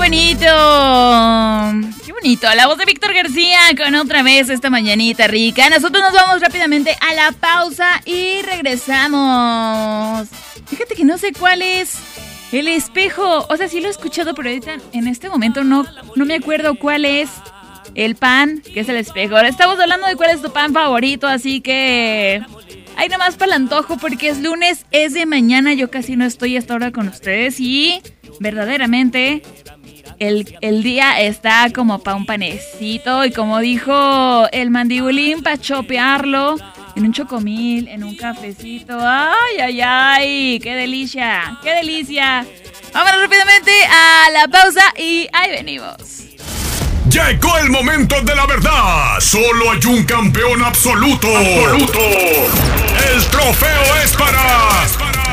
bonito! ¡Qué bonito! La voz de Víctor García con otra vez esta mañanita rica. Nosotros nos vamos rápidamente a la pausa y regresamos. Fíjate que no sé cuál es el espejo. O sea, sí lo he escuchado, pero ahorita en este momento no me acuerdo cuál es el pan, que es el espejo. Ahora estamos hablando de cuál es tu pan favorito, así que... Ay, nomás para el antojo, porque es lunes, es de mañana. Yo casi no estoy hasta ahora con ustedes y verdaderamente el día está como para un panecito. Y como dijo el mandibulín, para chopearlo en un chocomil, en un cafecito. ¡Ay, ay, ay! ¡Qué delicia! ¡Qué delicia! Vámonos rápidamente a la pausa y ahí venimos. Llegó el momento de la verdad. Solo hay un campeón absoluto. El trofeo es para